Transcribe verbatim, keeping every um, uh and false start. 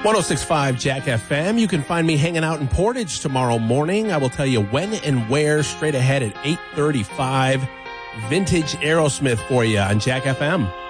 one oh six point five Jack F M. You can find me hanging out in Portage tomorrow morning. I will tell you when and where straight ahead at eight thirty-five. Vintage Aerosmith for you on Jack F M.